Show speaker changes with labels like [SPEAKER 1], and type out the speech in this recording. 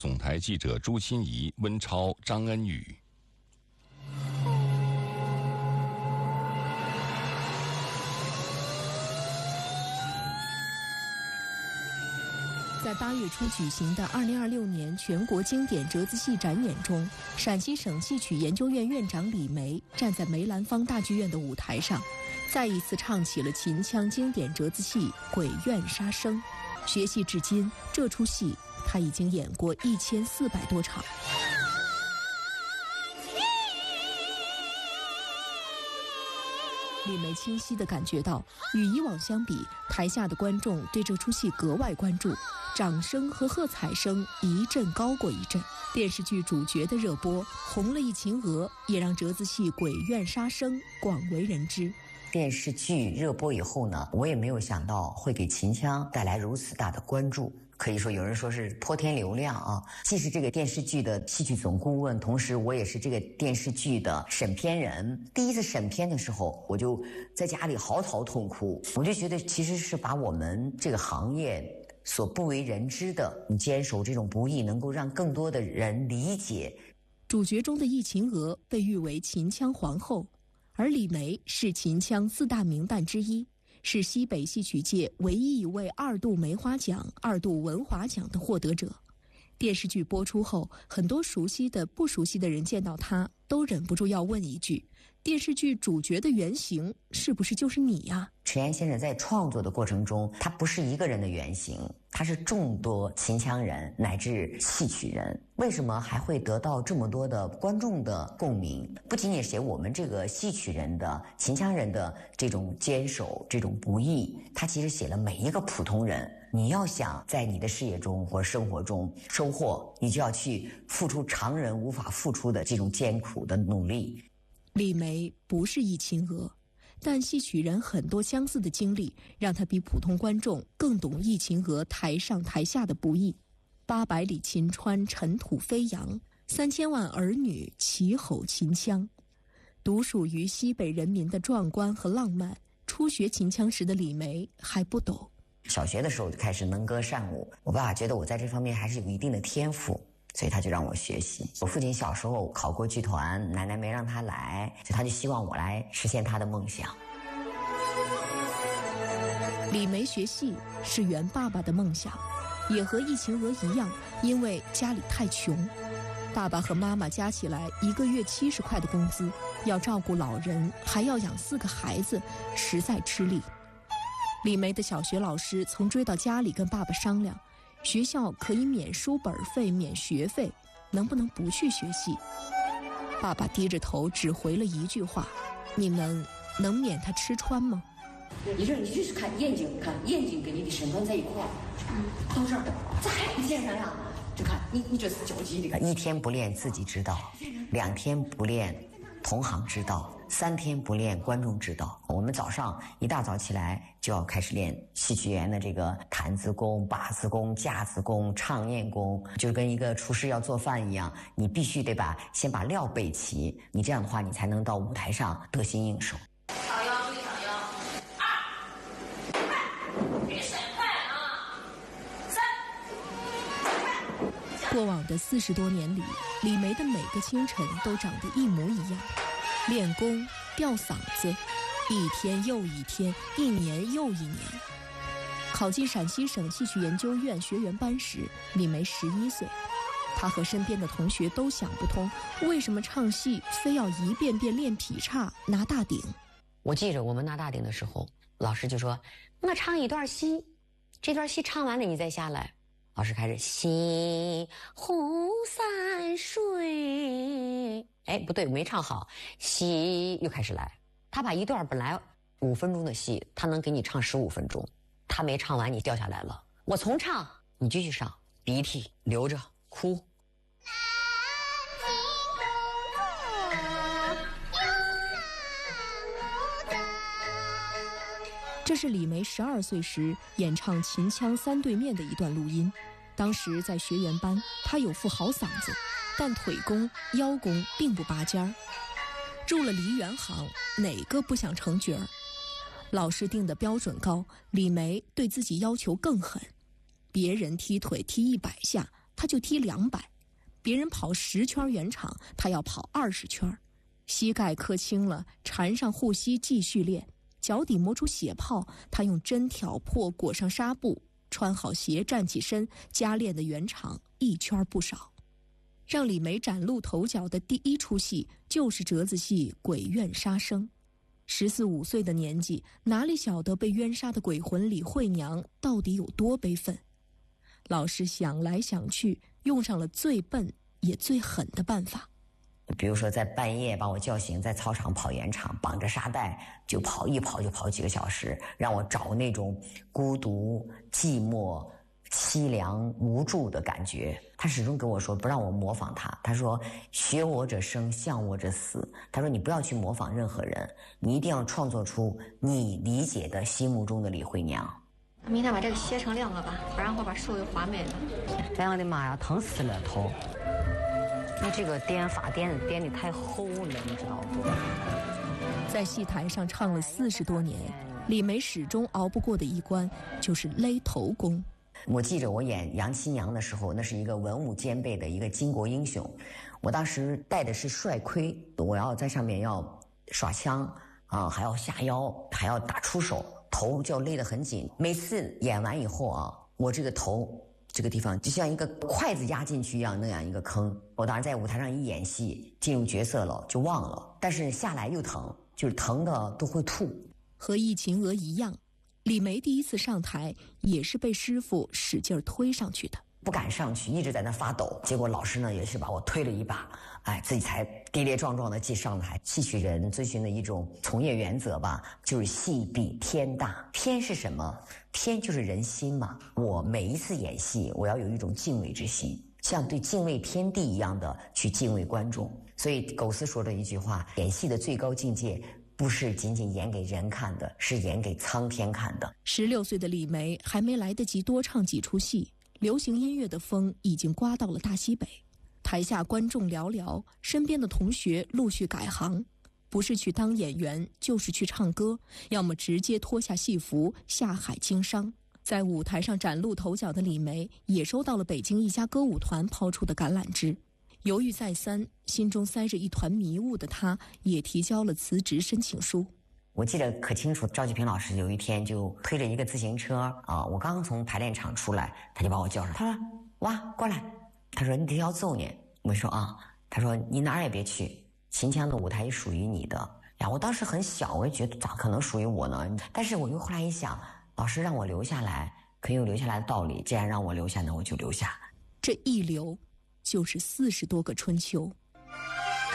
[SPEAKER 1] 总台记者朱欣怡、温超、张恩宇。
[SPEAKER 2] 在8月初举行的2026年全国经典折子戏展演中，陕西省戏曲研究院院长李梅站在梅兰芳大剧院的舞台上，再一次唱起了秦腔经典折子戏《鬼怨杀生》。学戏至今，这出戏他已经演过1400多场。李梅清晰地感觉到，与以往相比，台下的观众对这出戏格外关注，掌声和喝彩声一阵高过一阵。电视剧主角的热播，红了一秦娥，也让折子戏《鬼怨杀生》广为人知。
[SPEAKER 3] 电视剧热播以后呢，我也没有想到会给秦腔带来如此大的关注。可以说有人说是泼天流量啊！既是这个电视剧的戏曲总顾问，同时我也是这个电视剧的审片人。第一次审片的时候，我就在家里嚎啕痛哭。我就觉得其实是把我们这个行业所不为人知的坚守这种不易，能够让更多的人理解。
[SPEAKER 2] 主角中的易秦娥被誉为秦腔皇后，而李梅是秦腔4大名旦之一，是西北戏曲界唯一一位2度梅花奖、2度文华奖的获得者。电视剧播出后，很多熟悉的、不熟悉的人见到他，都忍不住要问一句：电视剧主角的原型是不是就是你呀？
[SPEAKER 3] 陈岩先生在创作的过程中，他不是一个人的原型，他是众多秦腔人乃至戏曲人。为什么还会得到这么多的观众的共鸣？不仅仅写我们这个戏曲人的、秦腔人的这种坚守、这种不易，他其实写了每一个普通人。你要想在你的事业中或生活中收获，你就要去付出常人无法付出的这种艰苦的努力。
[SPEAKER 2] 李梅不是易秦娥，但戏曲人很多相似的经历，让他比普通观众更懂易秦娥台上台下的不易。800里秦川尘土飞扬，3000万儿女齐吼秦腔，独属于西北人民的壮观和浪漫。初学秦腔时的李梅还不懂。
[SPEAKER 3] 小学的时候就开始能歌善舞，我爸爸觉得我在这方面还是有一定的天赋，所以他就让我学习。我父亲小时候考过剧团，奶奶没让他来，所以他就希望我来实现他的梦想。
[SPEAKER 2] 李梅学戏是圆爸爸的梦想，也和易秦娥一样，因为家里太穷，爸爸和妈妈加起来1个月70块的工资，要照顾老人，还要养4个孩子，实在吃力。李梅的小学老师曾追到家里跟爸爸商量，学校可以免书本费、免学费，能不能不去学戏？爸爸低着头只回了一句话：你们能免他吃穿吗？
[SPEAKER 4] 你说你就是看眼睛跟你的身段在一块儿，到这儿再不见上呀，就看你这是交际的。
[SPEAKER 3] 1天不练自己知道，2天不练同行知道，3天不练观众知道。我们早上一大早起来就要开始练戏曲园的这个弹子功、把子功、架子功、唱念功，就跟一个厨师要做饭一样，你必须得先把料备齐，你这样的话你才能到舞台上得心应手。
[SPEAKER 5] 上腰注意上腰，2，快，别闪快啊，3，快。
[SPEAKER 2] 过往的40多年里，李梅的每个清晨都长得一模一样，练功、吊嗓子，一天又一天，一年又一年。考进陕西省戏曲研究院学员班时，李梅11岁。她和身边的同学都想不通，为什么唱戏非要一遍遍练劈叉、拿大顶。
[SPEAKER 6] 我记着我们拿大顶的时候，老师就说：“我唱一段戏，这段戏唱完了你再下来。”老师开始西湖山水，哎，不对，没唱好，西又开始来。他把一段本来5分钟的戏，他能给你唱15分钟，他没唱完你掉下来了。我重唱，你继续上，鼻涕流着哭。
[SPEAKER 2] 这是李梅12岁时演唱秦腔3对面的一段录音。当时在学员班，她有副好嗓子，但腿功、腰功并不拔尖儿。入了梨园行，哪个不想成角儿？老师定的标准高，李梅对自己要求更狠。别人踢腿踢100下， 他就踢200，别人跑10圈圆场，他要跑20圈。膝盖磕青了，缠上护膝继续练。脚底磨出血泡，他用针挑破，裹上纱布，穿好鞋站起身，加练的圆场1圈不少。让李梅崭露头角的第一出戏就是折子戏《鬼怨杀生》。14、15岁的年纪，哪里晓得被冤杀的鬼魂李慧娘到底有多悲愤？老师想来想去，用上了最笨也最狠的办法。
[SPEAKER 3] 比如说在半夜把我叫醒，在操场跑圆场，绑着沙袋就跑，一跑就跑几个小时，让我找那种孤独、寂寞、凄凉、无助的感觉。他始终跟我说不让我模仿他，他说学我者生，像我者死。他说你不要去模仿任何人，你一定要创作出你理解的心目中的李慧娘。
[SPEAKER 7] 明天把这个切成2个吧，不然会把手给划没了。
[SPEAKER 3] 哎呀我的妈呀，疼死了头！你这个颠法颠的太厚了，你知道不？
[SPEAKER 2] 在戏台上唱了40多年，李梅始终熬不过的一关就是勒头功。
[SPEAKER 3] 我记着我演杨七娘的时候，那是一个文武兼备的一个巾帼英雄。我当时戴的是帅盔，我要在上面要耍枪啊，还要下腰，还要打出手，头就要勒得很紧。每次演完以后啊，我这个头这个地方就像一个筷子压进去一样，那样一个坑。我当时在舞台上一演戏，进入角色了就忘了，但是下来又疼，就是疼的都会吐。
[SPEAKER 2] 和易秦娥一样，李梅第一次上台也是被师傅使劲推上去的，
[SPEAKER 3] 不敢上去，一直在那发抖。结果老师呢也是把我推了一把，自己才跌跌撞撞的去上台。戏曲人遵循的一种从业原则吧，就是戏比天大。天是什么？天就是人心嘛。我每一次演戏，我要有一种敬畏之心，像对敬畏天地一样的去敬畏观众。所以苟思说的一句话，演戏的最高境界不是仅仅演给人看的，是演给苍天看的。
[SPEAKER 2] 16岁的李梅还没来得及多唱几出戏，流行音乐的风已经刮到了大西北。台下观众寥寥，身边的同学陆续改行，不是去当演员，就是去唱歌，要么直接脱下戏服下海经商。在舞台上崭露头角的李梅也收到了北京一家歌舞团抛出的橄榄枝。犹豫再三，心中塞着一团迷雾的他也提交了辞职申请书。
[SPEAKER 3] 我记得可清楚，赵继平老师有一天就推着一个自行车我刚刚从排练场出来，他就把我叫上，他说哇过来，他说你得要走呢。我说他说你哪儿也别去，秦腔的舞台也属于你的呀。我当时很小，我也觉得咋可能属于我呢？但是我又后来一想，老师让我留下来，可以有留下来的道理，既然让我留下呢，我就留下。
[SPEAKER 2] 这一留就是40多个春秋。